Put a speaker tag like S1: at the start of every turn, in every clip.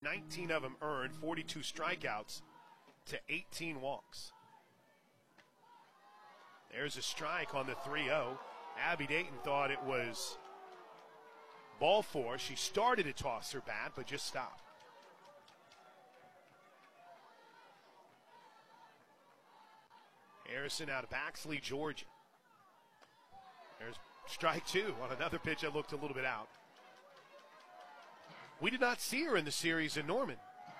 S1: 19 of them earned, 42 strikeouts to 18 walks. There's a strike on the 3-0. Abby Dayton thought it was ball four. She started to toss her bat, but just stopped. Harrison out of Baxley, Georgia. There's strike two on another pitch that looked a little bit out. We did not see her in the series in Norman.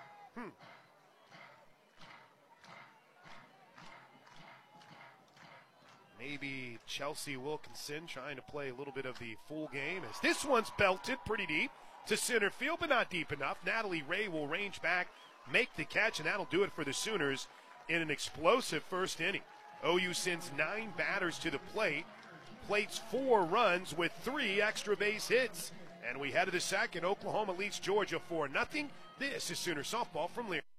S1: Maybe Chelsea Wilkinson trying to play a little bit of the full game, as this one's belted pretty deep to center field, but not deep enough. Natalie Ray will range back, make the catch, and that'll do it for the Sooners in an explosive first inning. OU sends 9 batters to the plate, plates 4 runs with 3 extra base hits. And we head to the second. Oklahoma leads Georgia 4-0. This is Sooner softball from Lear.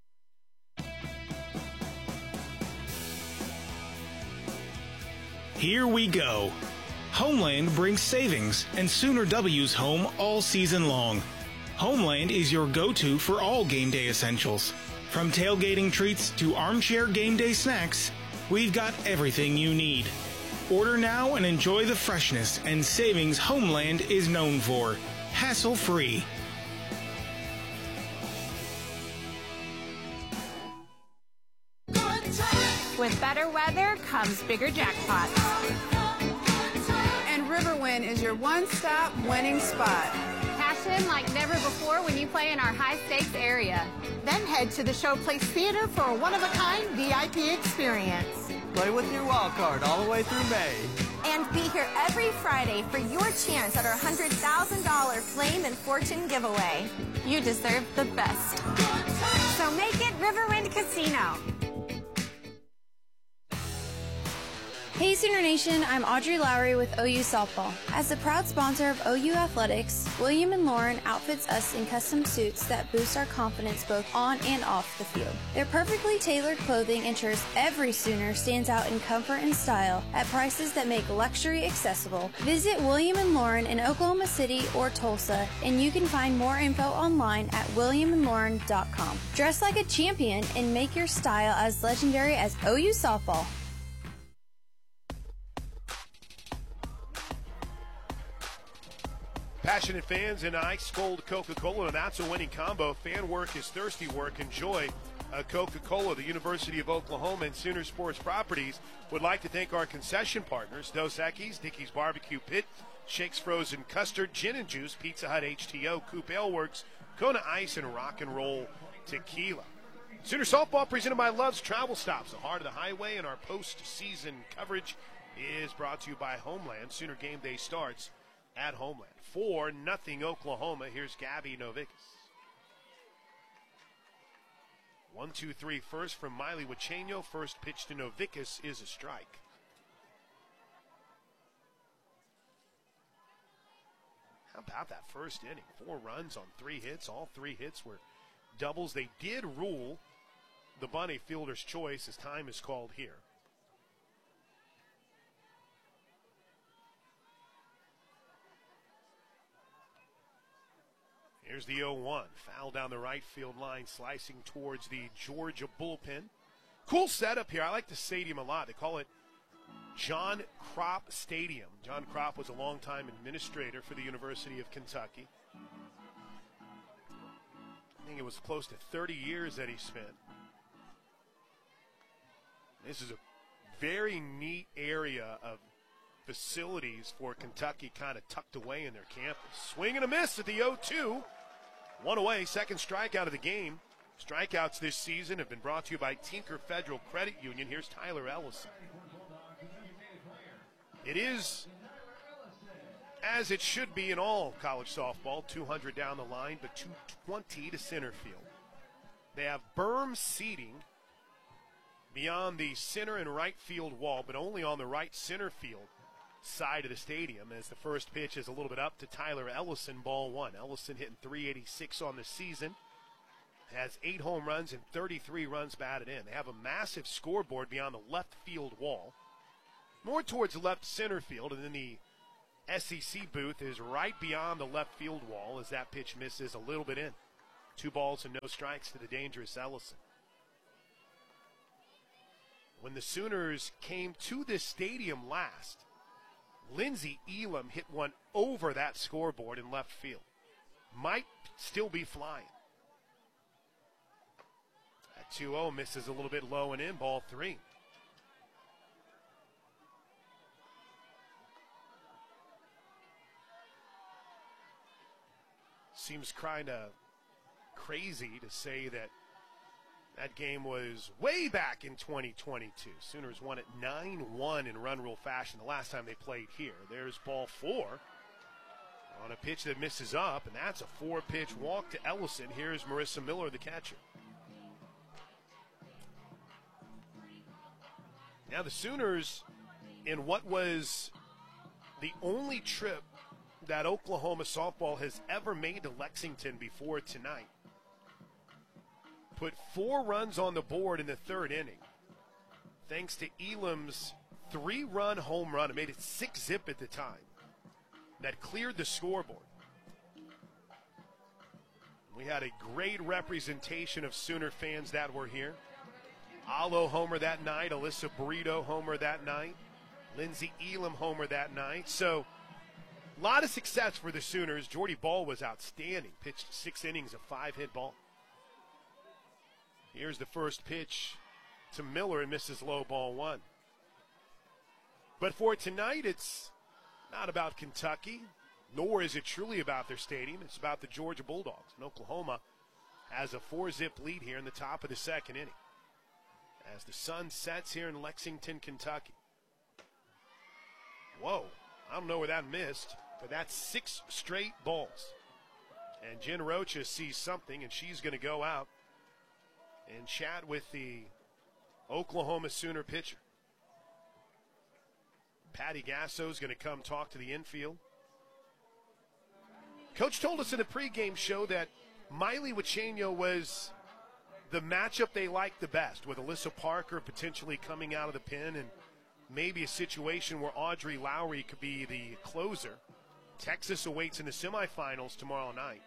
S2: Here we go. Homeland brings savings and Sooner W's home all season long. Homeland is your go-to for all game day essentials. From tailgating treats to armchair game day snacks, we've got everything you need. Order now and enjoy the freshness and savings Homeland is known for. Hassle-free.
S3: With better weather comes bigger jackpots.
S4: And Riverwind is your one-stop winning spot.
S3: Cash in like never before when you play in our high-stakes area. Then head to the Showplace Theater for a one-of-a-kind VIP experience.
S5: Play with your wild card all the way through May.
S6: And be here every Friday for your chance at our $100,000 Flame and Fortune giveaway.
S3: You deserve the best.
S6: So make it Riverwind Casino.
S7: Hey Sooner Nation, I'm Audrey Lowry with OU Softball. As the proud sponsor of OU Athletics, William & Lauren outfits us in custom suits that boost our confidence both on and off the field. Their perfectly tailored clothing ensures every Sooner stands out in comfort and style at prices that make luxury accessible. Visit William & Lauren in Oklahoma City or Tulsa, and you can find more info online at williamandlauren.com. Dress like a champion and make your style as legendary as OU Softball.
S1: Passionate fans and ice cold Coca-Cola, and that's a winning combo. Fan work is thirsty work. Enjoy Coca-Cola. The University of Oklahoma and Sooner Sports Properties would like to thank our concession partners: Dos Equis, Dickey's Barbecue Pit, Shakes Frozen Custard, Gin and Juice, Pizza Hut HTO, Coop Ale Works, Kona Ice, and Rock and Roll Tequila. Sooner Softball presented by Love's Travel Stops, the heart of the highway, and our postseason coverage is brought to you by Homeland. Sooner game day starts at Homeland. 4-0 Oklahoma. Here's Gabby Novickas. 1-2-3 first from Miley Wacheno. First pitch to Novickas is a strike. How about that first inning? 4 runs on 3 hits. All 3 hits were doubles. They did rule the bunny fielder's choice as time is called here. Here's the 0-1. Foul down the right field line, slicing towards the Georgia bullpen. Cool setup here. I like the stadium a lot. They call it John Kropp Stadium. John Kropp was a longtime administrator for the University of Kentucky. I think it was close to 30 years that he spent. This is a very neat area of facilities for Kentucky, kind of tucked away in their campus. Swing and a miss at the 0-2. 1 away, second strikeout of the game. Strikeouts this season have been brought to you by Tinker Federal Credit Union. Here's Tyler Ellison. It is, as it should be in all college softball, 200 down the line, but 220 to center field. They have berm seating beyond the center and right field wall, but only on the right center field side of the stadium, as the first pitch is a little bit up to Tyler Ellison, ball 1. Ellison hitting .386 on the season, has 8 home runs and 33 runs batted in. They have a massive scoreboard beyond the left field wall, more towards left center field, and then the SEC booth is right beyond the left field wall as that pitch misses a little bit in. 2 balls and no strikes to the dangerous Ellison. When the Sooners came to this stadium last, Lindsey Elam hit one over that scoreboard in left field. Might still be flying. At 2-0, misses a little bit low and in, ball 3. Seems kind of crazy to say that game was way back in 2022. Sooners won it 9-1 in run rule fashion the last time they played here. There's ball 4 on a pitch that misses up, and that's a 4-pitch walk to Ellison. Here's Marissa Miller, the catcher. Now the Sooners, in what was the only trip that Oklahoma softball has ever made to Lexington before tonight, put 4 runs on the board in the 3rd inning, thanks to Elam's 3-run home run. It made it 6-zip at the time. That cleared the scoreboard. We had a great representation of Sooner fans that were here. Alo homer that night, Alyssa Burrito homer that night, Lindsey Elam homer that night. So a lot of success for the Sooners. Jordy Ball was outstanding. Pitched 6 innings, a 5-hit ball. Here's the first pitch to Miller and misses low, ball 1. But for tonight, it's not about Kentucky, nor is it truly about their stadium. It's about the Georgia Bulldogs. And Oklahoma has a 4-zip lead here in the top of the 2nd inning, as the sun sets here in Lexington, Kentucky. Whoa, I don't know where that missed, but that's 6 straight balls. And Jen Rocha sees something, and she's going to go out and chat with the Oklahoma Sooner pitcher. Patty Gasso's going to come talk to the infield. Coach told us in the pregame show that Miley Wachenio was the matchup they liked the best, with Alyssa Parker potentially coming out of the pen and maybe a situation where Audrey Lowry could be the closer. Texas awaits in the semifinals tomorrow night.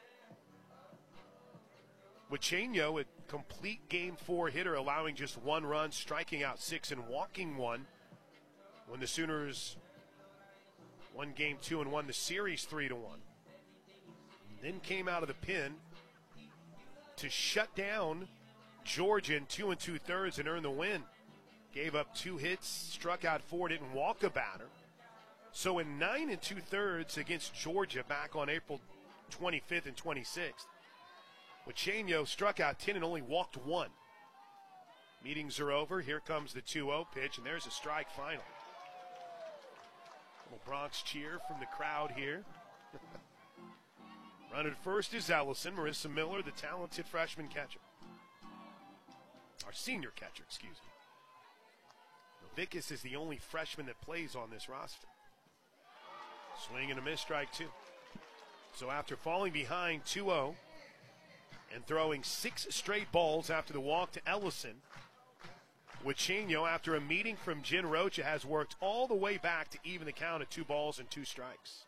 S1: Wachenio, a complete Game 4 hitter, allowing just 1 run, striking out 6 and walking 1 when the Sooners won Game 2 and won the series 3-1. Then came out of the pen to shut down Georgia in 2 2/3 and earn the win. Gave up 2 hits, struck out 4, didn't walk a batter. So in 9 2/3 against Georgia back on April 25th and 26th, Wachenio struck out 10 and only walked 1. Meetings are over. Here comes the 2-0 pitch, and there's a strike final. Little Bronx cheer from the crowd here. Running at first is Ellison. Marissa Miller, the talented freshman catcher. Our senior catcher, excuse me. Vickus is the only freshman that plays on this roster. Swing and a miss, strike 2. So after falling behind 2-0 and throwing 6 straight balls after the walk to Ellison, Wachenio, after a meeting from Jen Rocha, has worked all the way back to even the count at 2 balls and 2 strikes.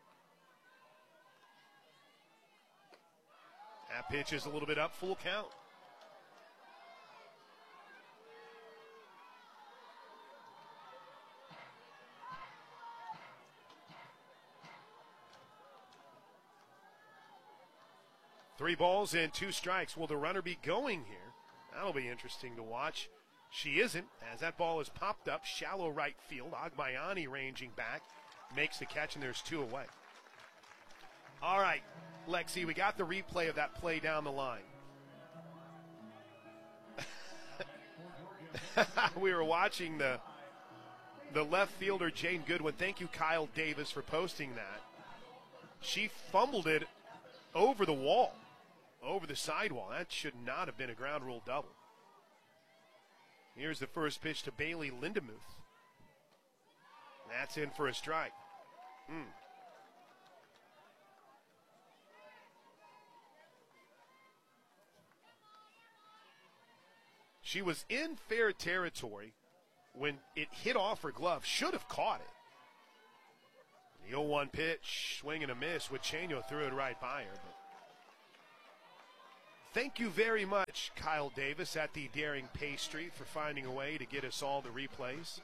S1: That pitch is a little bit up, full count. Three balls and 2 strikes. Will the runner be going here? That'll be interesting to watch. She isn't, as that ball is popped up, shallow right field. Agbayani ranging back, makes the catch, and there's 2 away. All right, Lexi, we got the replay of that play down the line. We were watching the left fielder, Jane Goodwin. Thank you, Kyle Davis, for posting that. She fumbled it over the wall, over the sidewall. That should not have been a ground rule double. Here's the first pitch to Bailey Lindemuth. That's in for a strike. She was in fair territory when it hit off her glove. Should have caught it. The 0-1 pitch, swing and a miss. Wachenio threw it right by her. But Thank you very much, Kyle Davis at the Daring Pastry, for finding a way to get us all the replays.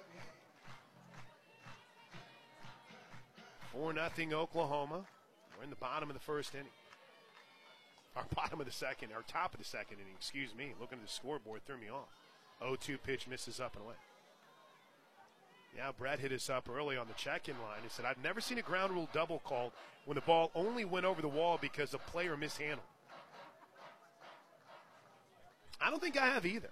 S1: 4-0 Oklahoma. We're in the bottom of the first inning. Or bottom of the second, or top of the second inning, excuse me. Looking at the scoreboard threw me off. 0-2 pitch misses up and away. Yeah, Brett hit us up early on the check-in line. He said, I've never seen a ground rule double called when the ball only went over the wall because a player mishandled. I don't think I have either.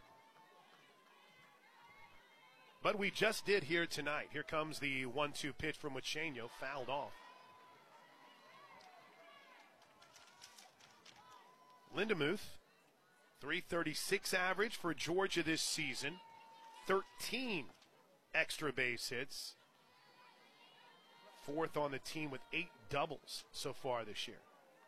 S1: But we just did here tonight. Here comes the 1-2 pitch from Wachenio, fouled off. Lindemuth, .336 average for Georgia this season. 13 extra base hits. Fourth on the team with 8 doubles so far this year.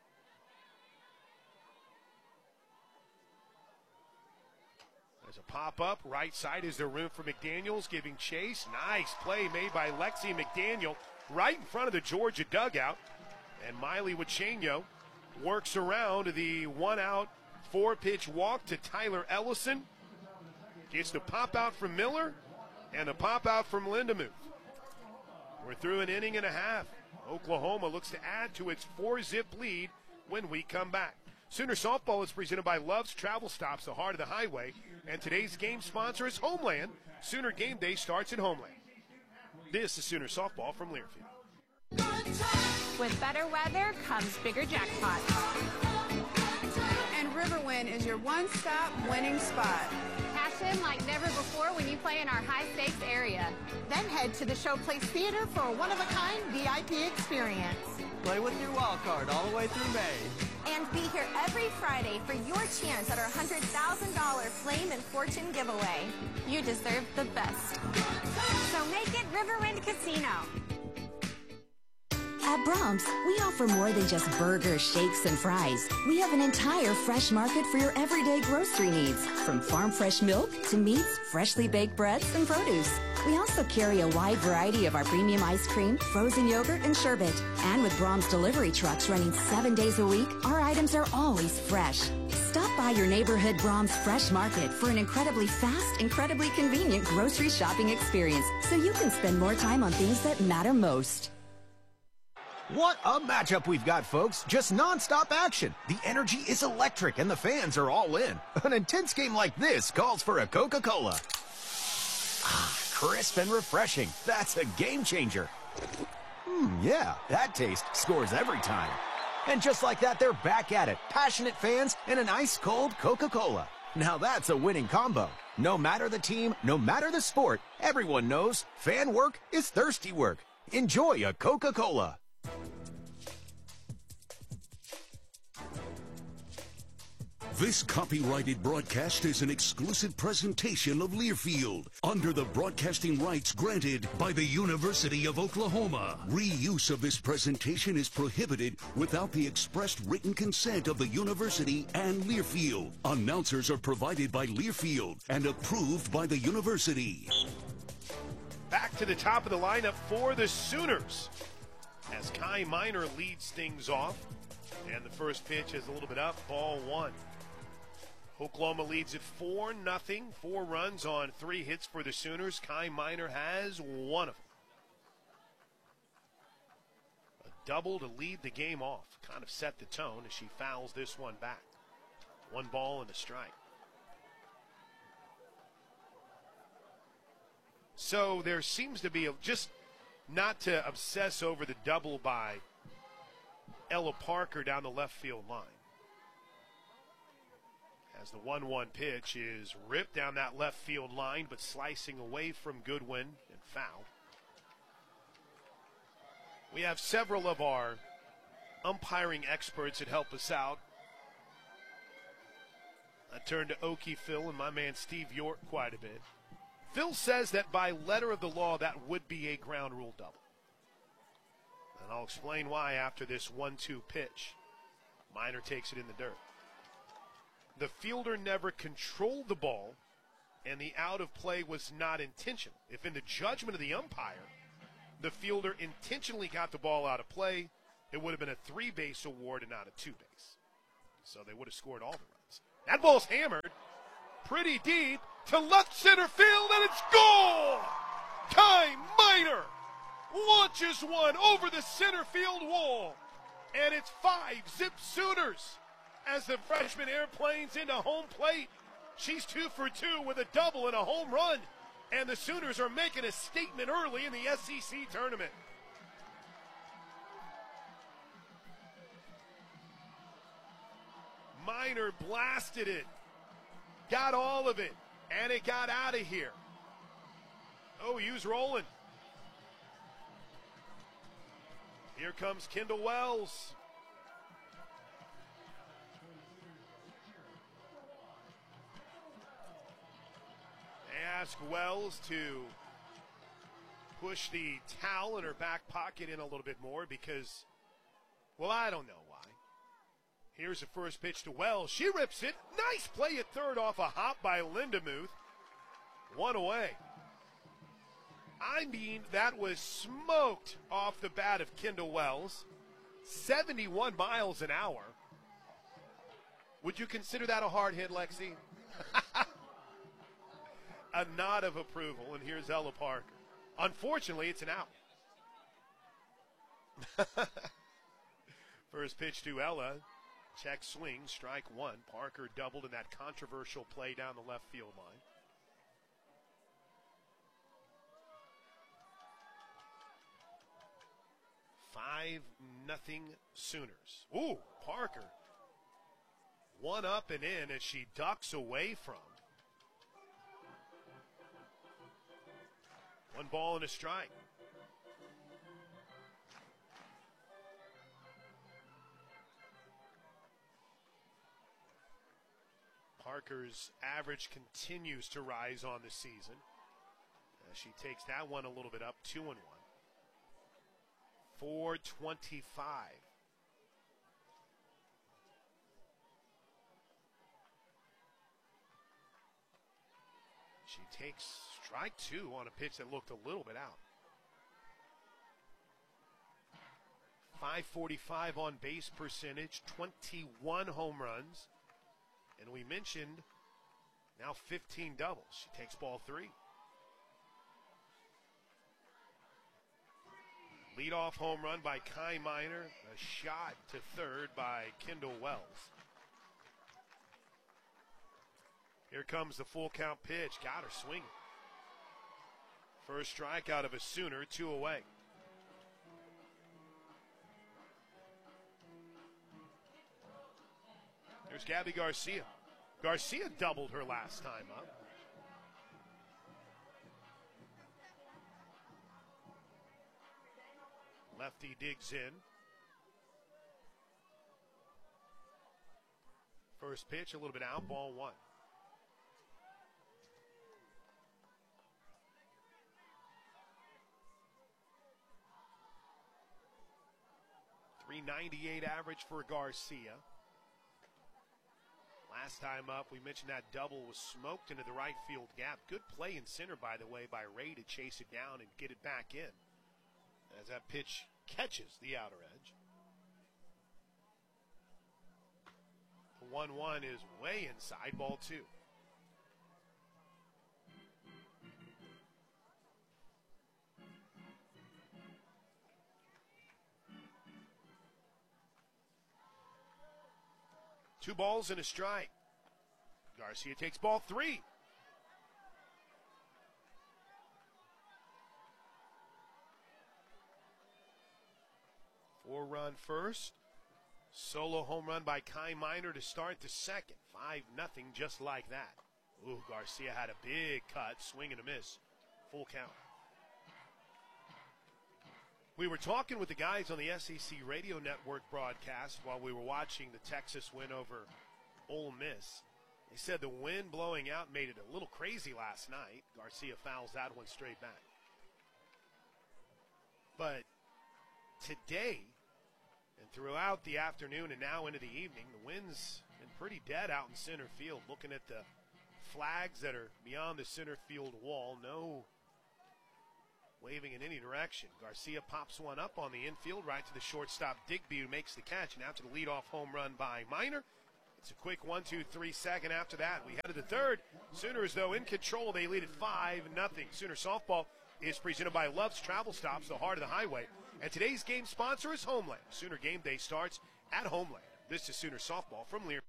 S1: There's a pop-up. Right side, is there room for McDaniels giving chase? Nice play made by Lexi McDaniel right in front of the Georgia dugout. And Miley Wachenio works around the 1-out, 4-pitch walk to Tyler Ellison. Gets the pop-out from Miller and a pop-out from Lindemuth. We're through an inning and a half. Oklahoma looks to add to its 4-zip lead when we come back. Sooner Softball is presented by Love's Travel Stops, the heart of the highway. And today's game sponsor is Homeland. Sooner game day starts at Homeland. This is Sooner Softball from Learfield.
S3: With better weather comes bigger jackpots.
S4: And Riverwind is your one-stop winning spot.
S3: Cash in like never before when you play in our high-stakes area. Then head to the Showplace Theater for a one-of-a-kind VIP experience.
S5: Play with your wild card all the way through May.
S6: And be here every Friday for your chance at our $100,000 Flame and Fortune giveaway.
S3: You deserve the best.
S6: So make it Riverwind Casino.
S8: At Brahms, we offer more than just burgers, shakes, and fries. We have an entire fresh market for your everyday grocery needs, from farm fresh milk to meats, freshly baked breads, and produce. We also carry a wide variety of our premium ice cream, frozen yogurt, and sherbet. And with Brahms delivery trucks running 7 days a week, our items are always fresh. Stop by your neighborhood Brahms Fresh Market for an incredibly fast, incredibly convenient grocery shopping experience, so you can spend more time on things that matter most.
S9: What a matchup we've got, folks. Just non-stop action. The energy is electric and the fans are all in. An intense game like this calls for a Coca-Cola. Ah, crisp and refreshing. That's a game changer. Yeah, that taste scores every time. And just like that, they're back at it. Passionate fans and an ice-cold Coca-Cola. Now that's a winning combo. No matter the team, no matter the sport, everyone knows fan work is thirsty work. Enjoy a Coca-Cola.
S10: This copyrighted broadcast is an exclusive presentation of Learfield under the broadcasting rights granted by the University of Oklahoma. Reuse of this presentation is prohibited without the expressed written consent of the university and Learfield. Announcers are provided by Learfield and approved by the university.
S1: Back to the top of the lineup for the Sooners as Kai Miner leads things off. And the first pitch is a little bit up, ball 1. Oklahoma leads it 4-0, 4 runs on 3 hits for the Sooners. Kai Miner has one of them. A double to lead the game off, kind of set the tone as she fouls this one back. 1 ball and a strike. So there seems to be, just not to obsess over the double by Ella Parker down the left field line. As the 1-1 pitch is ripped down that left field line, but slicing away from Goodwin and foul. We have several of our umpiring experts that help us out. I turn to Okie Phil and my man Steve York quite a bit. Phil says that by letter of the law, that would be a ground rule double. And I'll explain why after this 1-2 pitch. Miner takes it in the dirt. The fielder never controlled the ball, and the out of play was not intentional. If in the judgment of the umpire, the fielder intentionally got the ball out of play, it would have been a 3-base award and not a 2-base. So they would have scored all the runs. That ball's hammered pretty deep to left center field, and it's goal! Kai Minor launches one over the center field wall, and it's 5-zip Sooners as the freshman airplanes into home plate. She's 2 for 2 with a double and a home run, and the Sooners are making a statement early in the SEC tournament. Minor blasted it, got all of it, and it got out of here. OU's rolling. Here comes Kendall Wells. They ask Wells to push the towel in her back pocket in a little bit more because, well, I don't know why. Here's the first pitch to Wells. She rips it. Nice play at third off a hop by Lindemuth. One away. I mean, that was smoked off the bat of Kendall Wells. 71 miles an hour. Would you consider that a hard hit, Lexi? A nod of approval, and here's Ella Parker. Unfortunately, it's an out. First pitch to Ella. Check swing, strike one. Parker doubled in that controversial play down the left field line. Nothing Sooners. Ooh, Parker. One up and in as she ducks away from. One ball and a strike. Parker's average continues to rise on the season. She takes that one a little bit up, 2-1. 425. She takes strike two on a pitch that looked a little bit out. 545 on base percentage, 21 home runs. And we mentioned now 15 doubles. She takes ball three. Leadoff home run by Kai Minor. A shot to third by Kendall Wells. Here comes the full count pitch. Got her swinging. First strikeout of a Sooner, 2 away. There's Gabby Garcia. Garcia doubled her last time up. Lefty digs in. First pitch, a little bit out, ball one. .398 average for Garcia. Last time up, we mentioned that double was smoked into the right field gap. Good play in center, by the way, by Ray to chase it down and get it back in. As that pitch catches the outer edge. The 1-1 is way inside, ball two. Two balls and a strike. Garcia takes ball three. Four-run first. Solo home run by Kai Minor to start the second. 5-0, just like that. Ooh, Garcia had a big cut, swing and a miss. Full count. We were talking with the guys on the SEC Radio Network broadcast while we were watching the Texas win over Ole Miss. They said the wind blowing out made it a little crazy last night. Garcia fouls that one straight back. But today, and throughout the afternoon and now into the evening, the wind's been pretty dead out in center field. Looking at the flags that are beyond the center field wall, no waving in any direction. Garcia pops one up on the infield, right to the shortstop Digby, who makes the catch. Now to the leadoff home run by Minor. It's a quick 1-2-3 second after that. We head to the third. Sooners, though, in control. They lead at 5-0. Sooner softball is presented by Love's Travel Stops, the heart of the highway. And today's game sponsor is Homeland. Sooner game day starts at Homeland. This is Sooner softball from Lear.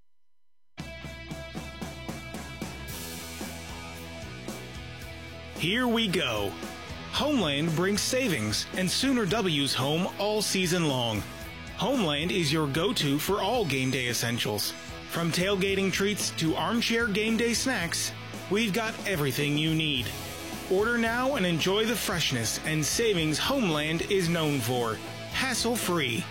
S2: Here we go. Homeland brings savings and Sooner W's home all season long. Homeland is your go-to for all game day essentials. From tailgating treats to armchair game day snacks, we've got everything you need. Order now and enjoy the freshness and savings Homeland is known for. Hassle-free.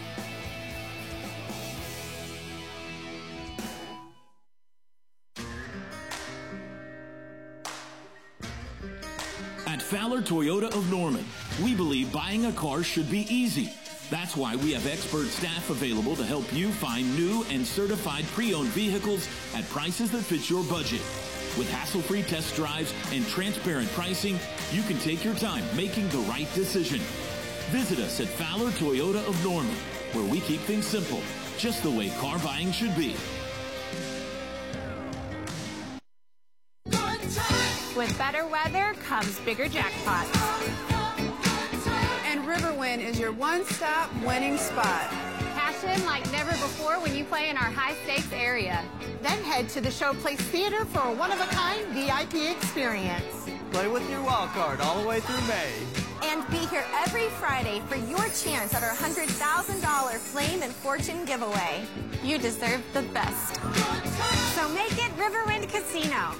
S11: At Fowler Toyota of Norman, we believe buying a car should be easy. That's why we have expert staff available to help you find new and certified pre-owned vehicles at prices that fit your budget. With hassle-free test drives and transparent pricing, you can take your time making the right decision. Visit us at Fowler Toyota of Norman, where we keep things simple, just the way car buying should be.
S3: With better weather comes bigger jackpots.
S4: And Riverwind is your one-stop winning spot.
S3: Cash in like never before when you play in our high-stakes area. Then head to the Showplace Theater for a one-of-a-kind VIP experience.
S5: Play with your wild card all the way through May.
S6: And be here every Friday for your chance at our $100,000 Flame and Fortune giveaway.
S3: You deserve the best.
S6: So make it Riverwind Casino.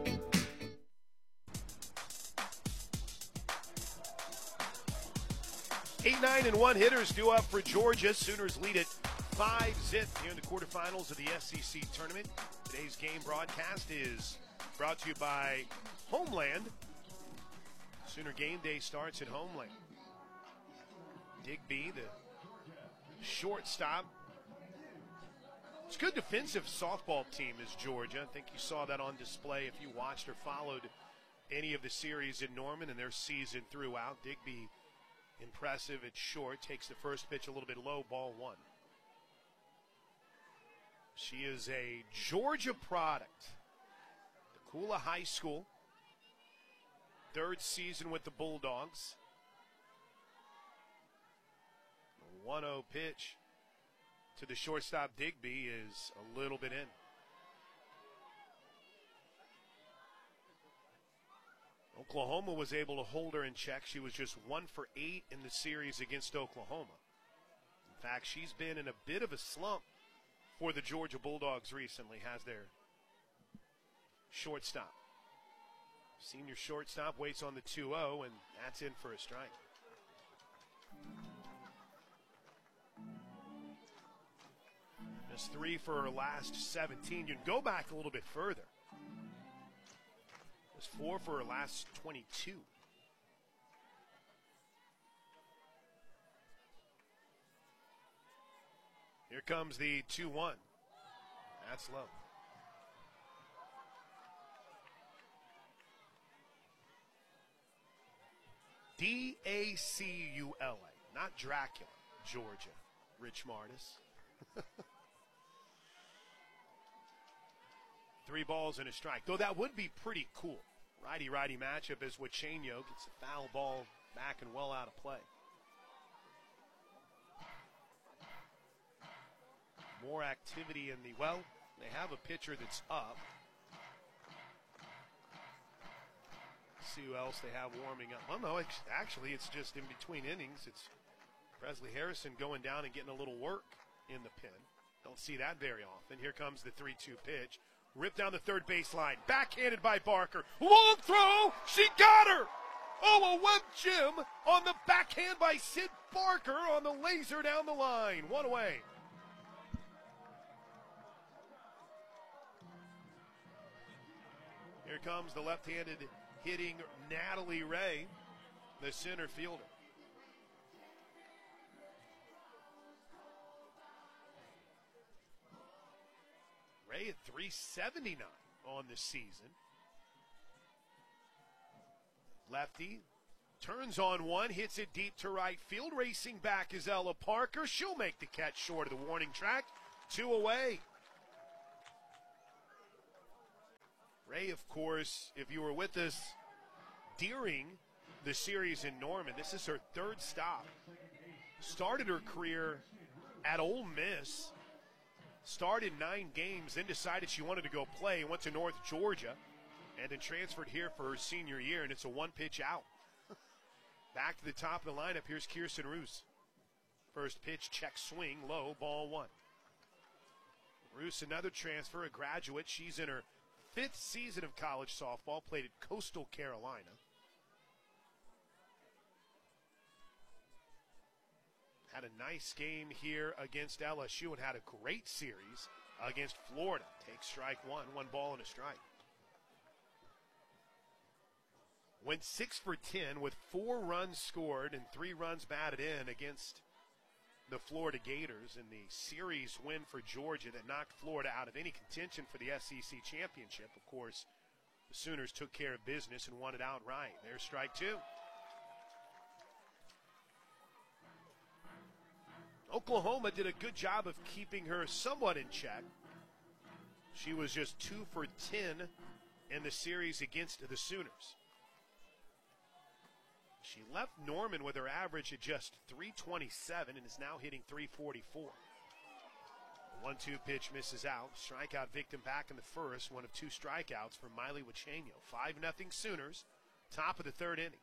S1: 8-9-1 hitters due up for Georgia. Sooners lead it 5-0 here in the quarterfinals of the SEC tournament. Today's game broadcast is brought to you by Homeland. Sooner game day starts at Homeland. Digby, the shortstop. It's a good defensive softball team is Georgia. I think you saw that on display if you watched or followed any of the series in Norman and their season throughout. Digby impressive at short, takes the first pitch a little bit low, ball one. She is a Georgia product. Kula High School, third season with the Bulldogs. The 1-0 pitch to the shortstop Digby is a little bit in. Oklahoma was able to hold her in check. She was just 1 for 8 in the series against Oklahoma. In fact, she's been in a bit of a slump for the Georgia Bulldogs recently, has their shortstop. Senior shortstop waits on the 2-0, and that's in for a strike. Just 3 for her last 17. You can go back a little bit further. It was 4 for her last 22. Here comes the 2-1. That's low. D-A-C-U-L-A, not Dracula, Georgia, Rich Martis. 3 balls and a strike, though that would be pretty cool. Righty-righty matchup as Wachenio gets a foul ball back and well out of play. More activity in the, well, they have a pitcher that's up. See who else they have warming up. Well, no, actually it's just in between innings. It's Presley Harrison going down and getting a little work in the pen. Don't see that very often. Here comes the 3-2 pitch. Ripped down the third baseline. Backhanded by Barker. Long throw. She got her. Oh, a web gem on the backhand by Sid Barker on the laser down the line. 1 away. Here comes the left-handed hitting Natalie Ray, the center fielder. Ray at 379 on the season. Lefty turns on one, hits it deep to right field. Racing back is Ella Parker. She'll make the catch short of the warning track. 2 away. Ray, of course, if you were with us during the series in Norman, this is her third stop. Started her career at Ole Miss, started 9 games, then decided she wanted to go play, went to North Georgia, and then transferred here for her senior year, and it's a 1-pitch out. Back to the top of the lineup, here's Kirsten Roos. First pitch, check swing, low, ball 1. Roos, another transfer, a graduate. She's in her 5th season of college softball, played at Coastal Carolina. Had a nice game here against LSU and had a great series against Florida. Takes strike 1, 1 ball and a strike. Went 6 for 10 with 4 runs scored and 3 runs batted in against the Florida Gators in the series win for Georgia that knocked Florida out of any contention for the SEC championship. Of course, the Sooners took care of business and won it outright. There's strike 2. Oklahoma did a good job of keeping her somewhat in check. She was just 2 for 10 in the series against the Sooners. She left Norman with her average at just 327 and is now hitting 344. The 1-2 pitch misses out. Strikeout victim back in the first. One of 2 strikeouts for Miley Wachenio. 5-0 Sooners. Top of the 3rd inning.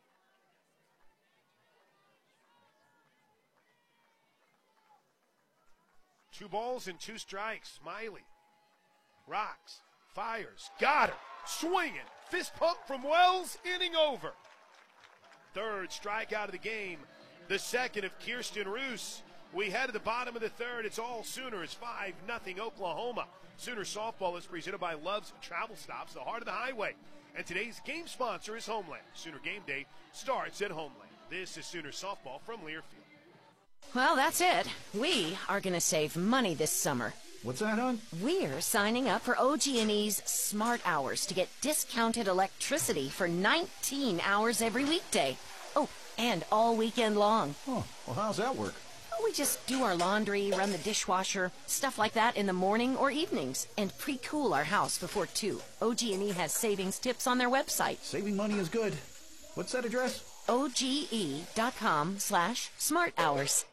S1: Two balls and 2 strikes. Miley rocks, fires, got her, swinging. Fist pump from Wells, inning over. 3rd strikeout of the game, the 2nd of Kirsten Roos. We head to the bottom of the 3rd. It's all Sooners, 5-0 Oklahoma. Sooner softball is presented by Love's Travel Stops, the heart of the highway. And today's game sponsor is Homeland. Sooner game day starts at Homeland. This is Sooner softball from Learfield.
S12: Well, that's it. We are going to save money this summer.
S13: What's that, hon?
S12: We're signing up for OG&E's Smart Hours to get discounted electricity for 19 hours every weekday. Oh, and all weekend long.
S13: Oh, well, how's that work?
S12: Well, we just do our laundry, run the dishwasher, stuff like that in the morning or evenings, and pre-cool our house before 2. OG&E has savings tips on their website.
S13: Saving money is good. What's that address?
S12: OGE.com/Smart Hours.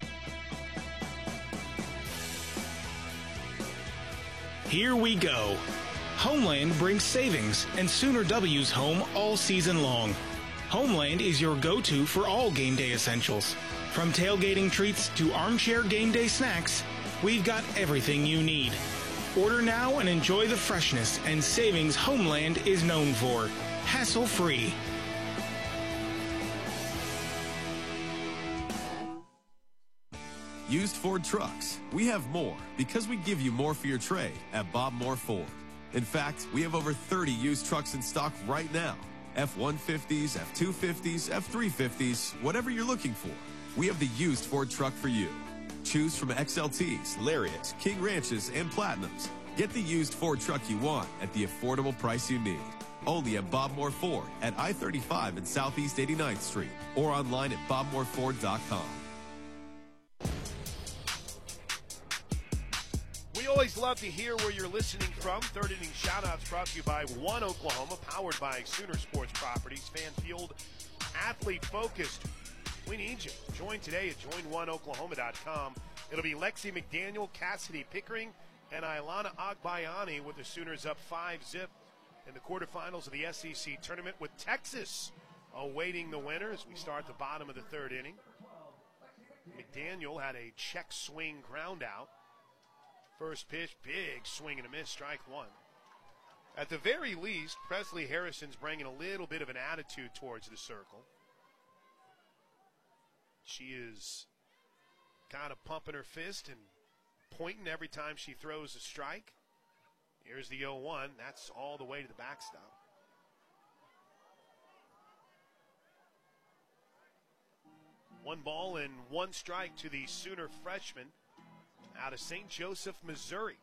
S2: Here we go. Homeland brings savings and Sooner W's home all season long. Homeland is your go-to for all game day essentials. From tailgating treats to armchair game day snacks, we've got everything you need. Order now and enjoy the freshness and savings Homeland is known for. Hassle-free.
S14: Used Ford trucks. We have more because we give you more for your trade at Bob Moore Ford. In fact, we have over 30 used trucks in stock right now. F-150s, F-250s, F-350s, whatever you're looking for. We have the used Ford truck for you. Choose from XLTs, Lariats, King Ranches, and Platinums. Get the used Ford truck you want at the affordable price you need. Only at Bob Moore Ford at I-35 and Southeast 89th Street or online at bobmooreford.com.
S1: We always love to hear where you're listening from. 3rd inning shoutouts brought to you by One Oklahoma, powered by Sooner Sports Properties, fan fueled, athlete focused. We need you. Join today at joinoneoklahoma.com. It'll be Lexi McDaniel, Cassidy Pickering, and Ilana Agbayani with the Sooners up 5-0 in the quarterfinals of the SEC tournament, with Texas awaiting the winner as we start the bottom of the 3rd inning. McDaniel had a check swing ground out. First pitch, big swing and a miss, strike 1. At the very least, Presley Harrison's bringing a little bit of an attitude towards the circle. She is kind of pumping her fist and pointing every time she throws a strike. Here's the 0-1. That's all the way to the backstop. One ball and 1 strike to the Sooner freshman out of St. Joseph, Missouri.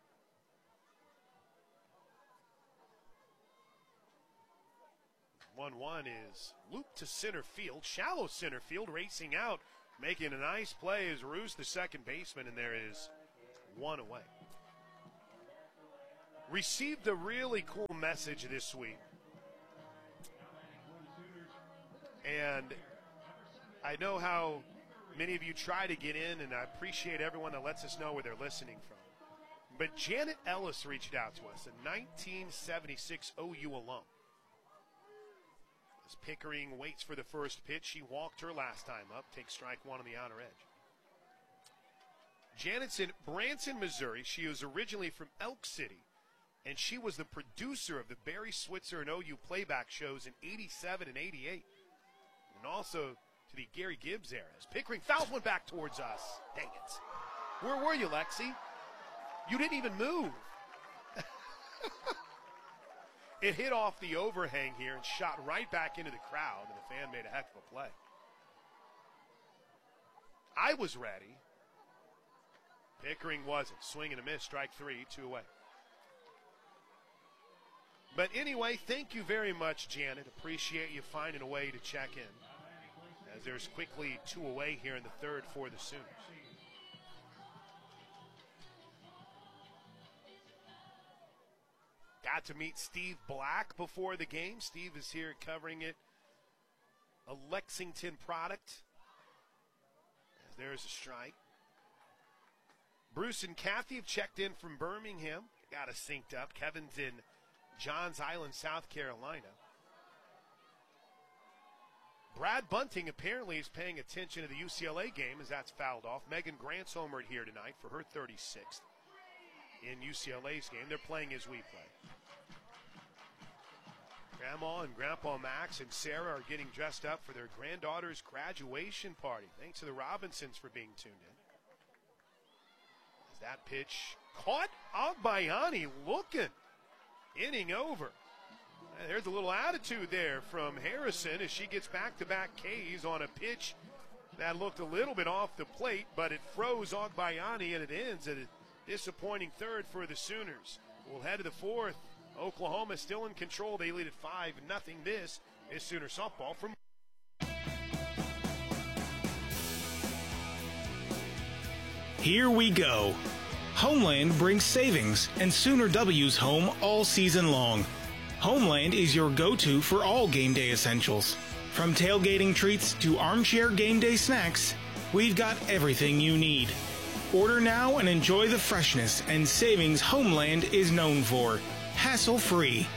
S1: One is looped to center field, shallow center field, racing out, making a nice play is Roos, the second baseman, and there is 1 away. received a really cool message this week. And I know how many of you try to get in, and I appreciate everyone that lets us know where they're listening from. But Janet Ellis reached out to us, a 1976 OU alum. As Pickering waits for the first pitch, she walked her last time up, takes strike one on the outer edge. Janet's in Branson, Missouri. She was originally from Elk City, and she was the producer of the Barry Switzer and OU playback shows in 87 and 88, and also to the Gary Gibbs era. As Pickering fouls one back towards us. Dang it. Where were you, Lexi? You didn't even move. It hit off the overhang here and shot right back into the crowd, and the fan made a heck of a play. I was ready. Pickering wasn't. Swing and a miss, strike three, 2 away. But anyway, thank you very much, Janet. Appreciate you finding a way to check in, as there's quickly 2 away here in the third for the Sooners. Got to meet Steve Black before the game. Steve is here covering it. A Lexington product. As there's a strike. Bruce and Kathy have checked in from Birmingham. Got us synced up. Kevin's in Johns Island, South Carolina. Brad Bunting apparently is paying attention to the UCLA game as that's fouled off. Megan Grant's homered here tonight for her 36th in UCLA's game. They're playing as we play. Grandma and Grandpa Max and Sarah are getting dressed up for their granddaughter's graduation party. Thanks to the Robinsons for being tuned in. As that pitch caught, Agbayani looking. Inning over. There's a little attitude there from Harrison as she gets back-to-back Ks on a pitch that looked a little bit off the plate, but it froze Agbayani, and it ends at a disappointing third for the Sooners. We'll head to the fourth. Oklahoma still in control. They lead at 5-0. This is Sooner softball from.
S2: Here we go. Homeland brings savings and Sooner W's home all season long. Homeland is your go-to for all game day essentials. From tailgating treats to armchair game day snacks, we've got everything you need. Order now and enjoy the freshness and savings Homeland is known for. Hassle-free.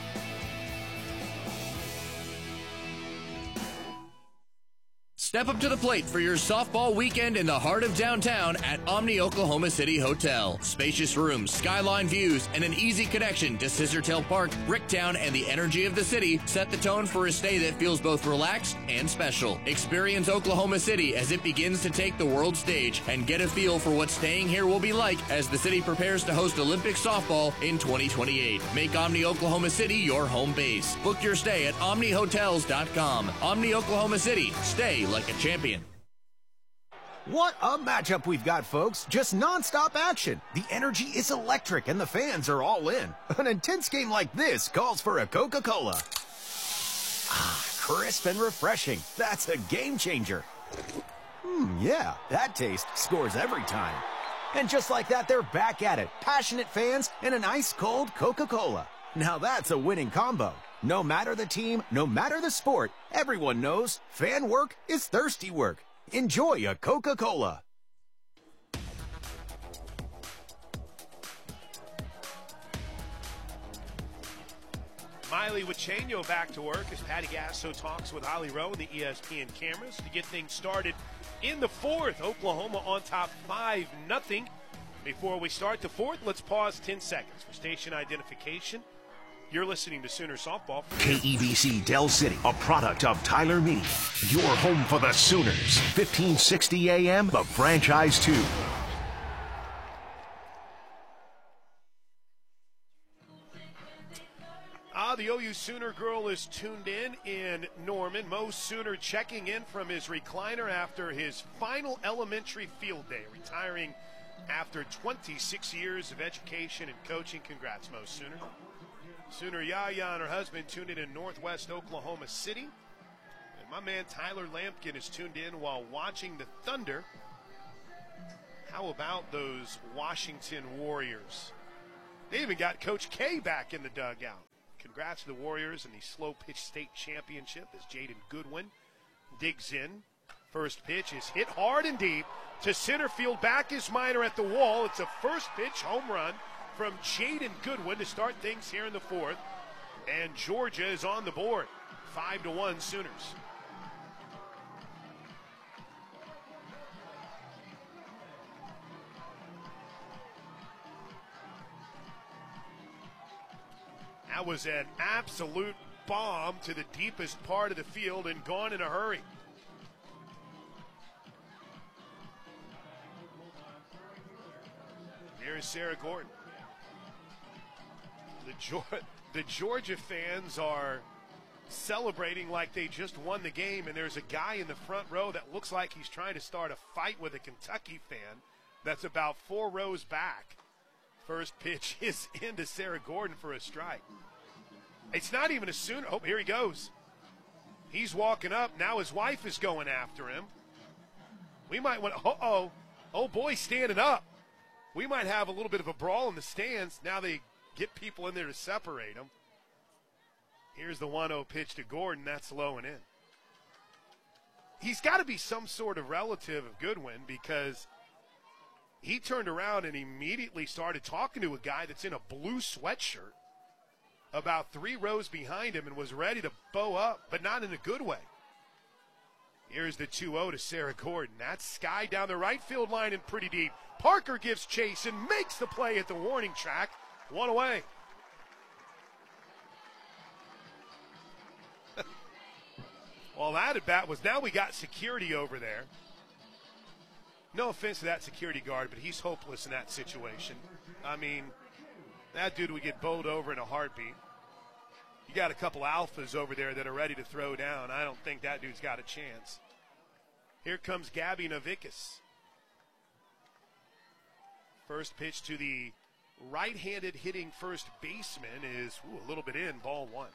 S15: Step up to the plate for your softball weekend in the heart of downtown at Omni Oklahoma City Hotel. Spacious rooms, skyline views, and an easy connection to Scissortail Park, Bricktown, and the energy of the city set the tone for a stay that feels both relaxed and special. Experience Oklahoma City as it begins to take the world stage and get a feel for what staying here will be like as the city prepares to host Olympic softball in 2028. Make Omni Oklahoma City your home base. Book your stay at omnihotels.com. Omni Oklahoma City. Stay like a champion.
S9: What a matchup we've got, folks. Just nonstop action. The energy is electric and the fans are all in. An intense game like this calls for a Coca-Cola. Ah, crisp and refreshing. That's a game changer. Yeah, that taste scores every time. And just like that, they're back at it. Passionate fans and an ice-cold Coca-Cola. Now that's a winning combo. No matter the team, no matter the sport, everyone knows fan work is thirsty work. Enjoy a Coca-Cola.
S1: Miley Wachenio back to work as Patty Gasso talks with Holly Rowe and the ESPN cameras to get things started in the fourth. Oklahoma on top 5-0. Before we start the fourth, let's pause 10 seconds for station identification. You're listening to Sooner Softball.
S10: KEBC Del City, a product of Tyler Media. Your home for the Sooners. 1560 AM, the franchise 2.
S1: The OU Sooner girl is tuned in Norman. Mo Sooner checking in from his recliner after his final elementary field day, retiring after 26 years of education and coaching. Congrats, Mo Sooner. Sooner Yaya and her husband tuned in Northwest Oklahoma City. And my man Tyler Lampkin is tuned in while watching the Thunder. How about those Washington Warriors? They even got Coach K back in the dugout. Congrats to the Warriors in the slow pitch state championship as Jaden Goodwin digs in. First pitch is hit hard and deep to center field. Back is Minor at the wall. It's a first pitch home run from Jaden Goodwin to start things here in the fourth. And Georgia is on the board. 5-1 Sooners. That was an absolute bomb to the deepest part of the field and gone in a hurry. Here's Sarah Gordon. The Georgia fans are celebrating like they just won the game, and there's a guy in the front row that looks like he's trying to start a fight with a Kentucky fan that's about 4 rows back. First pitch is into Sarah Gordon for a strike. It's not even a Sooner. Oh, here he goes. He's walking up. Now his wife is going after him. We might want to, oh boy, standing up. We might have a little bit of a brawl in the stands. Now they get people in there to separate them. Here's the 1-0 pitch to Gordon. That's low and in. He's got to be some sort of relative of Goodwin because he turned around and immediately started talking to a guy that's in a blue sweatshirt about 3 rows behind him and was ready to bow up, but not in a good way. Here's the 2-0 to Sarah Gordon. That's Sky down the right field line and pretty deep. Parker gives chase and makes the play at the warning track. 1 away. Well, that at bat was, now we got security over there. No offense to that security guard, but he's hopeless in that situation. I mean, that dude would get bowled over in a heartbeat. You got a couple alphas over there that are ready to throw down. I don't think that dude's got a chance. Here comes Gabby Novickis. First pitch to the right-handed hitting first baseman is a little bit in, ball 1.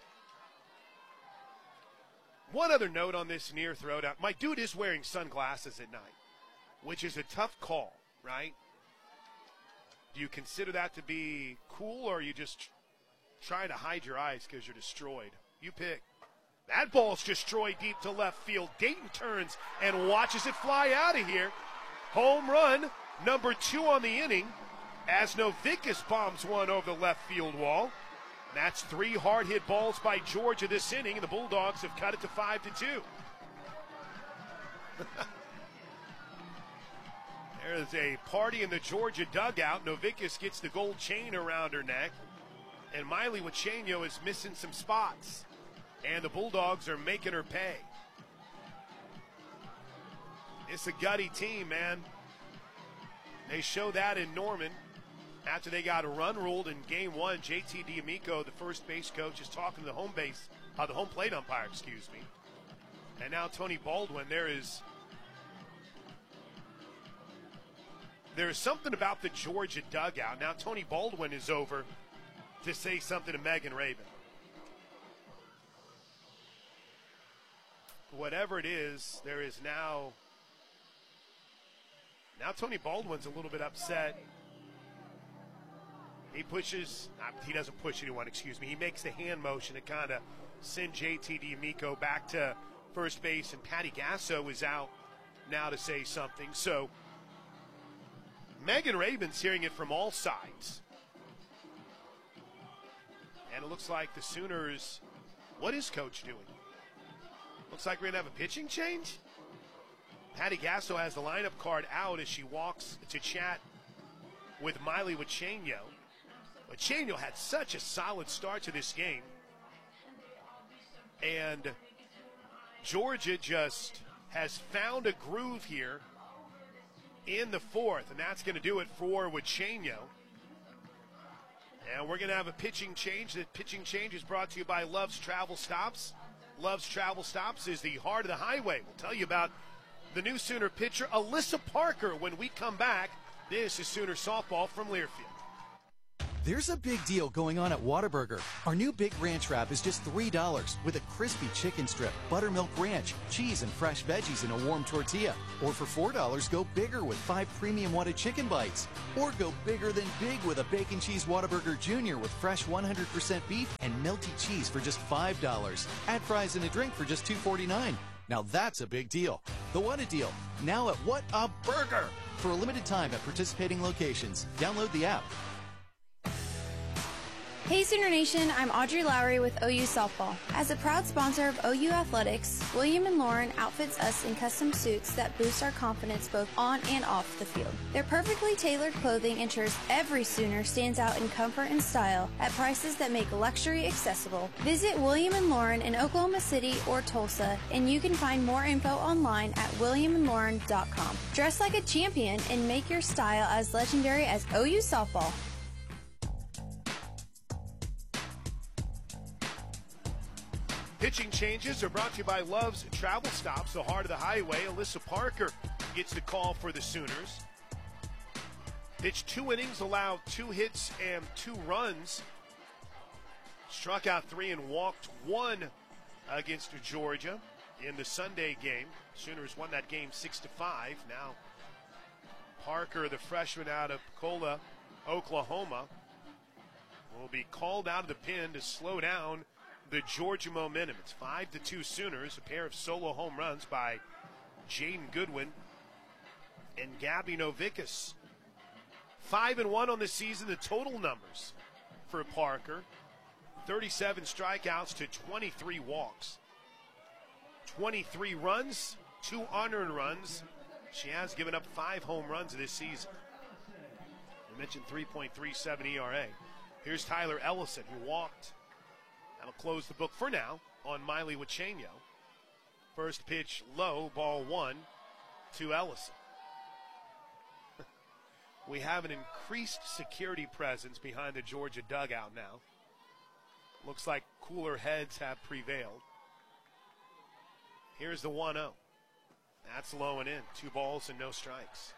S1: One other note on this near throwdown. My dude is wearing sunglasses at night, which is a tough call, right? Do you consider that to be cool, or are you just trying to hide your eyes because you're destroyed? You pick. That ball's destroyed deep to left field. Dayton turns and watches it fly out of here. Home run, number 2 on the inning, as Novickis bombs one over the left field wall. That's 3 hard-hit balls by Georgia this inning, and the Bulldogs have cut it to 5-2. There's a party in the Georgia dugout. Novickis gets the gold chain around her neck, and Miley Wachenio is missing some spots, and the Bulldogs are making her pay. It's a gutty team, man. They show that in Norman. After they got a run ruled in game 1, JT D'Amico, the first base coach, is talking to the home plate umpire, And now Tony Baldwin, there is something about the Georgia dugout. Now Tony Baldwin is over to say something to Megan Rabin. Whatever it is, there is now Tony Baldwin's a little bit upset. He doesn't push anyone, He makes the hand motion to kind of send JT D'Amico back to first base, and Patty Gasso is out now to say something. So Megan Rabin's hearing it from all sides. And it looks like the Sooners, what is Coach doing? Looks like we're going to have a pitching change. Patty Gasso has the lineup card out as she walks to chat with Miley Wachenio. Wachenio had such a solid start to this game. And Georgia just has found a groove here in the fourth, and that's going to do it for Wachenio. And we're going to have a pitching change. The pitching change is brought to you by Love's Travel Stops. Love's Travel Stops is the heart of the highway. We'll tell you about the new Sooner pitcher, Alyssa Parker, when we come back. This is Sooner Softball from Learfield.
S16: There's a big deal going on at Whataburger. Our new Big Ranch Wrap is just $3 with a crispy chicken strip, buttermilk ranch, cheese, and fresh veggies in a warm tortilla. Or for $4, go bigger with 5 premium Whata chicken bites. Or go bigger than big with a Bacon Cheese Whataburger Jr. with fresh 100% beef and melty cheese for just $5. Add fries and a drink for just $2.49. Now that's a big deal. The Whata deal, now at What a Burger! For a limited time at participating locations. Download the app.
S7: Hey Sooner Nation, I'm Audrey Lowry with OU Softball. As a proud sponsor of OU Athletics, William & Lauren outfits us in custom suits that boost our confidence both on and off the field. Their perfectly tailored clothing ensures every Sooner stands out in comfort and style at prices that make luxury accessible. Visit William & Lauren in Oklahoma City or Tulsa, and you can find more info online at williamandlauren.com. Dress like a champion and make your style as legendary as OU Softball.
S1: Pitching changes are brought to you by Love's Travel Stops, the heart of the highway. Alyssa Parker gets the call for the Sooners. Pitched 2 innings, allowed 2 hits and 2 runs. Struck out 3 and walked 1 against Georgia in the Sunday game. Sooners won that game 6-5. Now Parker, the freshman out of Cola, Oklahoma, will be called out of the pen to slow down the Georgia momentum. It's 5-2 Sooners. A pair of solo home runs by Jaden Goodwin and Gabby Novickas. 5-1 on the season, the total numbers for Parker. 37 strikeouts to 23 walks. 23 runs, 2 unearned runs. She has given up 5 home runs this season. I mentioned 3.37 ERA. Here's Tyler Ellison, who walked. That'll close the book for now on Miley Wachenio. First pitch low, ball 1 to Ellison. We have an increased security presence behind the Georgia dugout now. Looks like cooler heads have prevailed. Here's the 1-0. That's low and in. 2 balls and no strikes.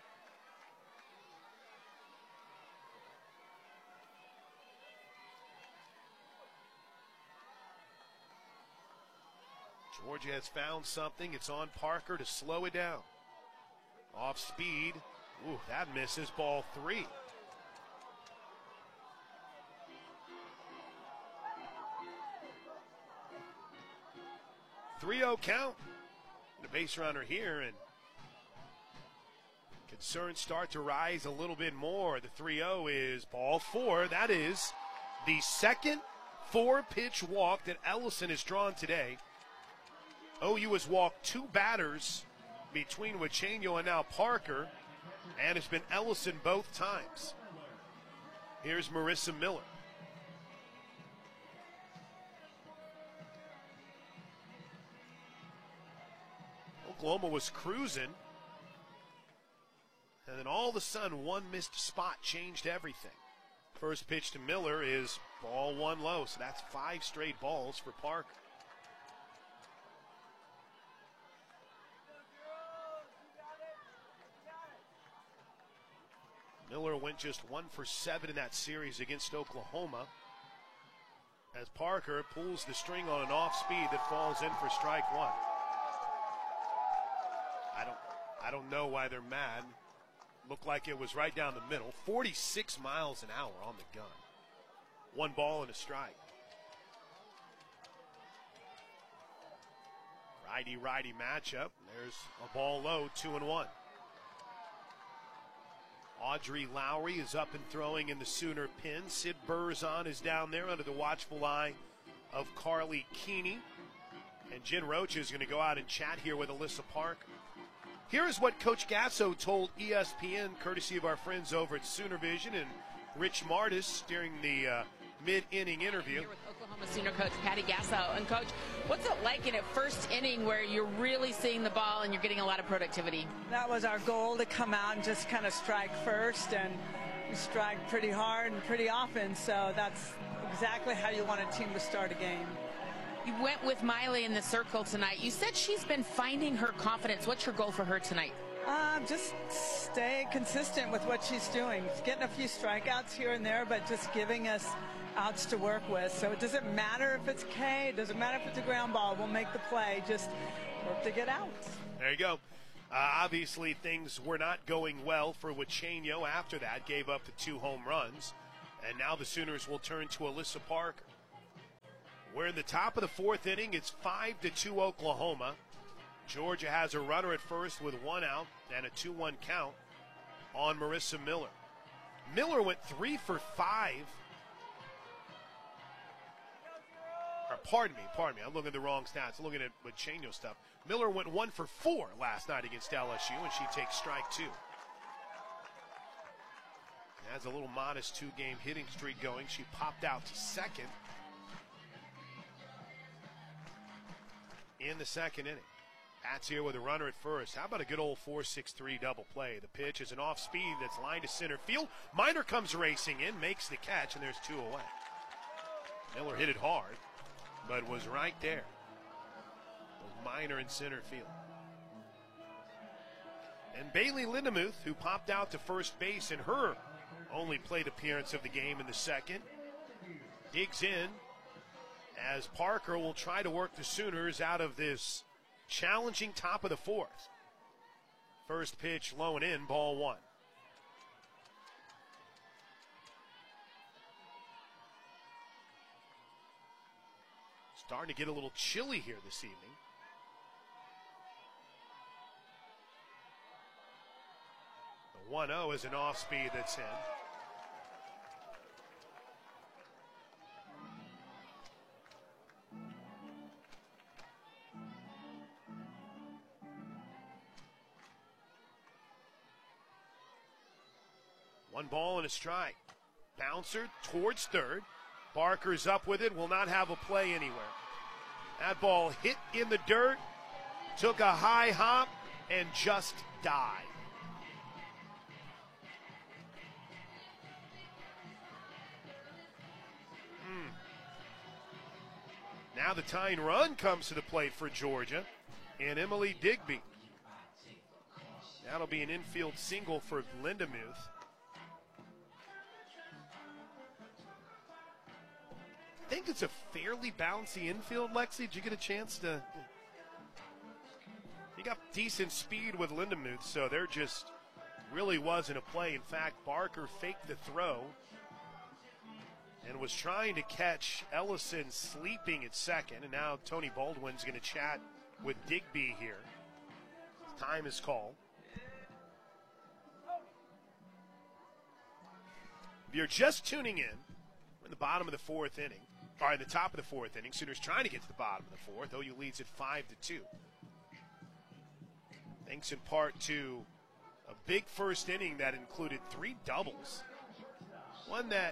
S1: Georgia has found something. It's on Parker to slow it down. Off speed. Ooh, that misses. Ball 3. .3-0 count. The base runner here, and concerns start to rise a little bit more. The 3-0 is ball 4. That is the second 4-pitch walk that Ellison has drawn today. OU has walked 2 batters between Wachenio and now Parker, and it's been Ellison both times. Here's Marissa Miller. Oklahoma was cruising, and then all of a sudden, 1 missed spot changed everything. First pitch to Miller is ball 1 low, so that's 5 straight balls for Parker. Miller went just 1 for 7 in that series against Oklahoma, as Parker pulls the string on an off speed that falls in for strike 1. I don't know why they're mad. Looked like it was right down the middle. 46 miles an hour on the gun. 1 ball and a strike. Righty-righty matchup. There's a ball low, 2-1. Audrey Lowry is up and throwing in the Sooner pen. Sid Burzon is down there under the watchful eye of Carly Keeney. And Jen Rocha is going to go out and chat here with Alyssa Parker. Here is what Coach Gasso told ESPN, courtesy of our friends over at Sooner Vision and Rich Martis during the mid-inning interview.
S17: Here with Oklahoma Sooner coach Patty Gasso. And Coach, what's it like in a first inning where you're really seeing the ball and you're getting a lot of productivity?
S18: That was our goal, to come out and just kind of strike first, and we strike pretty hard and pretty often, so that's exactly how you want a team to start a game.
S17: You went with Miley in the circle tonight. You said she's been finding her confidence. What's your goal for her tonight?
S18: Just stay consistent with what she's doing. She's getting a few strikeouts here and there, but just giving us outs to work with. So it doesn't matter if it's K, it doesn't matter if it's a ground ball. We'll make the play. Just work to get out.
S1: There you go. Obviously, things were not going well for Huachenio after that. Gave up the 2 home runs. And now the Sooners will turn to Alyssa Parker. We're in the top of the 4th inning. It's 5-2 Oklahoma. Georgia has a runner at first with 1 out and a 2-1 count on Marissa Miller. Miller went 3 for 5. Pardon me. I'm looking at the wrong stats. I'm looking at Huachenio stuff. Miller went 1 for 4 last night against LSU, and she takes strike 2. Has a little modest 2-game hitting streak going. She popped out to second in the 2nd inning. Pat's here with a runner at first. How about a good old 4-6-3 double play? The pitch is an off speed that's lined to center field. Minor comes racing in, makes the catch, and there's 2 away. Miller hit it hard, but was right there. Minor in center field. And Bailey Lindemuth, who popped out to first base in her only plate appearance of the game in the 2nd, digs in as Parker will try to work the Sooners out of this challenging top of the 4th. First pitch low and in, ball 1. Starting to get a little chilly here this evening. The 1-0 is an off speed that's in. One ball and a strike. Bouncer towards third. Barker's up with it, will not have a play anywhere. That ball hit in the dirt, took a high hop, and just died. Now the tying run comes to the plate for Georgia, and Emily Digby. That'll be an infield single for Lindemuth. I think it's a fairly bouncy infield, Lexi. Did you get a chance to? He got decent speed with Lindemuth, so there just really wasn't a play. In fact, Barker faked the throw and was trying to catch Ellison sleeping at second, and now Tony Baldwin's going to chat with Digby here. Time is called. If you're just tuning in, we're in the bottom of the 4th inning. Or in the top of the 4th inning. Sooners trying to get to the bottom of the 4th. OU leads at 5-2. Thanks in part to a big first inning that included 3 doubles. One that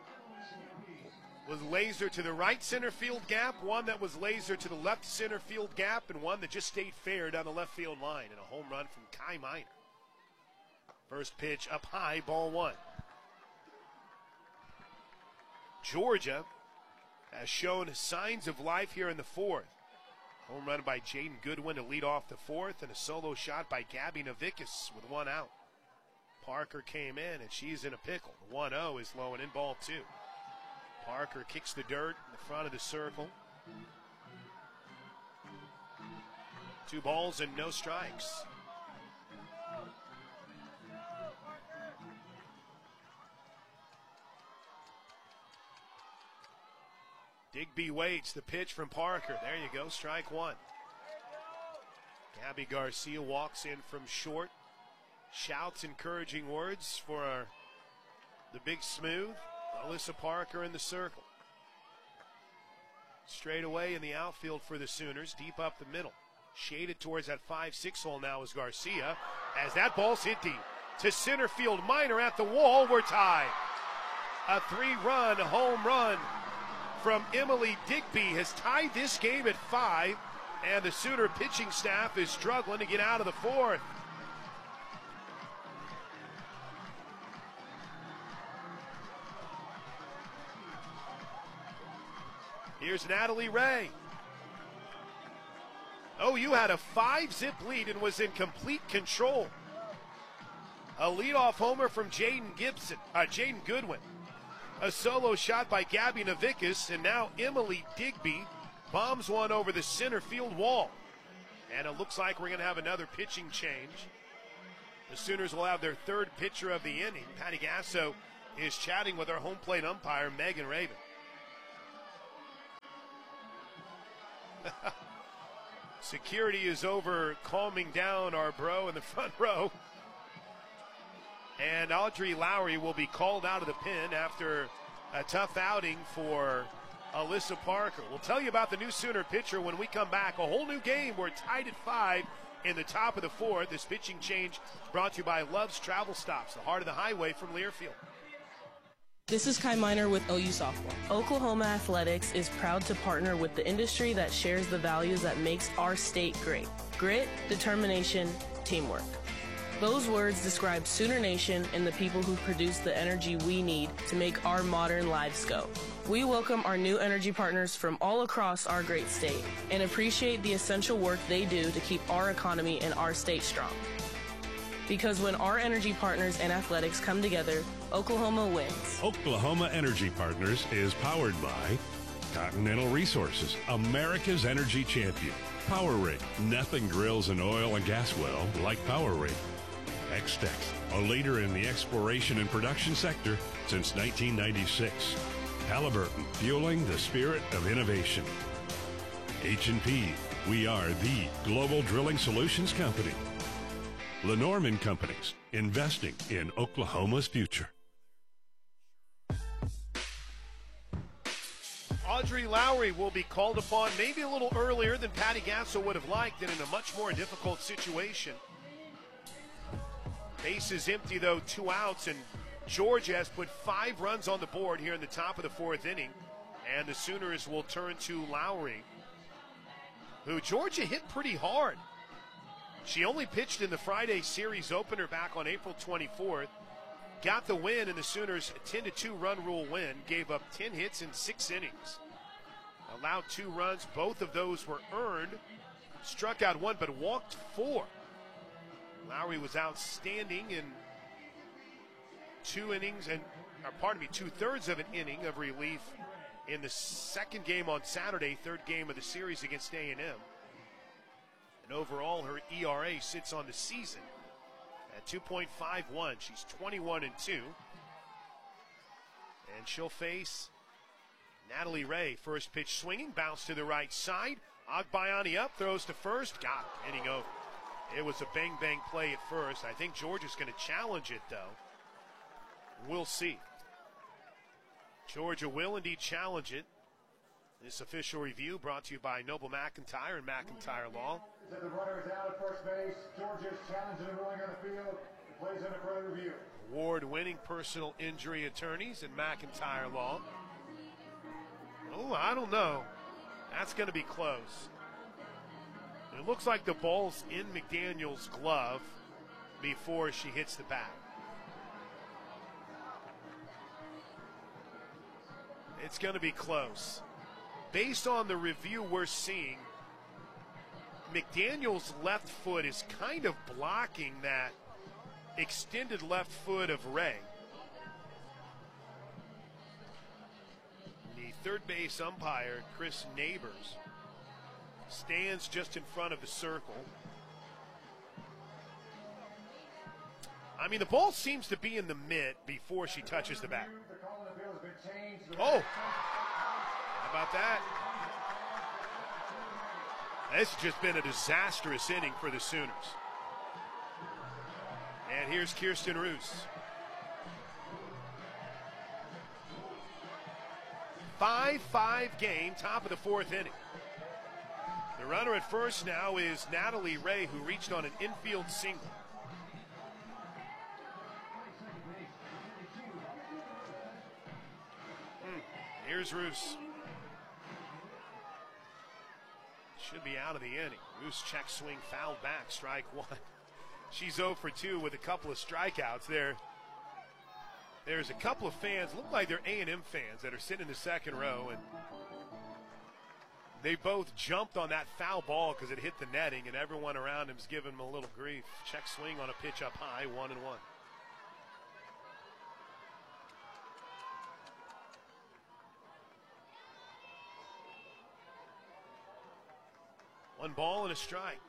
S1: was laser to the right center field gap, one that was laser to the left center field gap, and one that just stayed fair down the left field line, and a home run from Kai Minor. First pitch up high, ball 1. Georgia has shown signs of life here in the 4th. Home run by Jaden Goodwin to lead off the 4th, and a solo shot by Gabby Novickis with 1 out. Parker came in, and she's in a pickle. The 1-0 is low and in, ball 2. Parker kicks the dirt in the front of the circle. 2 balls and no strikes. Digby waits, the pitch from Parker. There you go, strike 1. Gabby Garcia walks in from short. Shouts encouraging words for the big smooth. Alyssa Parker in the circle. Straight away in the outfield for the Sooners, deep up the middle. Shaded towards that 5-6 hole now is Garcia. As that ball's hit deep to center field, Minor at the wall, we're tied. A 3-run home run from Emily Digby has tied this game at 5, and the Sooner pitching staff is struggling to get out of the 4th. Here's Natalie Ray. OU had a 5-zip lead and was in complete control A leadoff homer from Jaden Goodwin. A solo shot by Gabby Navikas, and now Emily Digby bombs one over the center field wall. And it looks like we're going to have another pitching change. The Sooners will have their third pitcher of the inning. Patty Gasso is chatting with our home plate umpire, Megan Raven. Security is over calming down our bro in the front row. And Audrey Lowry will be called out of the pen after a tough outing for Alyssa Parker. We'll tell you about the new Sooner pitcher when we come back. A whole new game. We're tied at 5 in the top of the 4th. This pitching change brought to you by Love's Travel Stops, the heart of the highway from Learfield.
S19: This is Kai Miner with OU Softball. Oklahoma Athletics is proud to partner with the industry that shares the values that makes our state great. Grit, determination, teamwork. Those words describe Sooner Nation and the people who produce the energy we need to make our modern lives go. We welcome our new energy partners from all across our great state and appreciate the essential work they do to keep our economy and our state strong. Because when our energy partners and athletics come together, Oklahoma wins.
S20: Oklahoma Energy Partners is powered by Continental Resources, America's energy champion. Power Rig, nothing drills an oil and gas well like Power Rig. X-Tex, a leader in the exploration and production sector since 1996. Halliburton, fueling the spirit of innovation. H&P, we are the global drilling solutions company. Lenormand Companies, investing in Oklahoma's future.
S1: Audrey Lowry will be called upon maybe a little earlier than Patty Gasso would have liked and in a much more difficult situation. Bases empty, though, 2 outs, and Georgia has put 5 runs on the board here in the top of the 4th inning. And the Sooners will turn to Lowry, who Georgia hit pretty hard. She only pitched in the Friday series opener back on April 24th. Got the win in the Sooners' 10-2 run rule win. Gave up 10 hits in 6 innings. Allowed 2 runs. Both of those were earned. Struck out 1 but walked 4. Lowry was outstanding in 2/3 of an inning of relief in the second game on Saturday, third game of the series against A&M. And overall, her ERA sits on the season at 2.51. She's 21-2. And she'll face Natalie Ray. First pitch swinging, bounce to the right side. Agbayani up, throws to first. Got it, inning over. It was a bang-bang play at first. I think Georgia's going to challenge it, though. We'll see. Georgia will indeed challenge it. This official review brought to you by Noble McIntyre and McIntyre Law.
S21: The runner is out at first base. Georgia's challenging and ruling on the field. It plays under further review.
S1: Award-winning personal injury attorneys and McIntyre Law. Oh, I don't know. That's going to be close. It looks like the ball's in McDaniel's glove before she hits the bat. It's going to be close. Based on the review we're seeing, McDaniel's left foot is kind of blocking that extended left foot of Ray. The third base umpire, Chris Neighbors, stands just in front of the circle. I mean, the ball seems to be in the mitt before she touches the bat. Oh, how about that? This has just been a disastrous inning for the Sooners. And here's Kirsten Roos. 5-5 game, top of the 4th inning. The runner at first now is Natalie Ray, who reached on an infield single. Here's Roos. Should be out of the inning. Roos check swing, fouled back, strike 1. She's 0 for 2 with a couple of strikeouts there. There's a couple of fans, look like they're A&M fans, that are sitting in the second row, and they both jumped on that foul ball because it hit the netting, and everyone around him's giving them a little grief. Check swing on a pitch up high, 1-1. 1 ball and a strike.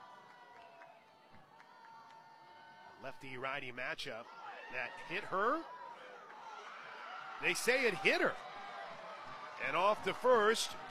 S1: Lefty-righty matchup that hit her. They say it hit her. And off to first